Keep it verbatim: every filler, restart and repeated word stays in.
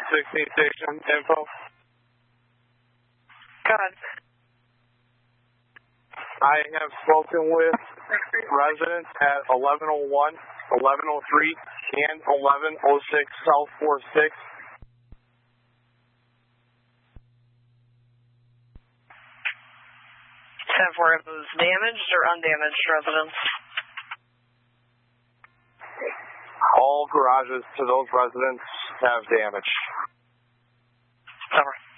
sixteen station info. Go ahead. I have spoken with residents at eleven oh one, eleven oh three, and eleven oh six South four six. ten four, are those damaged or undamaged residents? All garages to those residents have damage. Over.